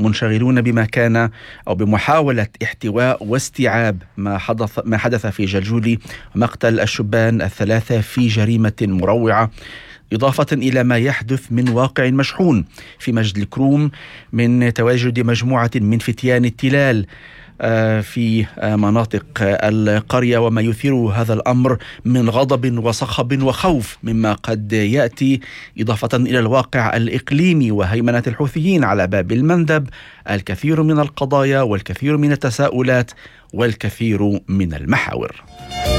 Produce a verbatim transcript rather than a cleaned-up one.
منشغلون بما كان أو بمحاولة احتواء واستيعاب ما حدث ما حدث في جلجولي، مقتل الشبان الثلاثة في جريمة مروعة، إضافة إلى ما يحدث من واقع مشحون في مجد الكروم من تواجد مجموعة من فتيان التلال في مناطق القرية، وما يثير هذا الأمر من غضب وصخب وخوف مما قد يأتي، إضافة إلى الواقع الإقليمي وهيمنة الحوثيين على باب المندب. الكثير من القضايا والكثير من التساؤلات والكثير من المحاور.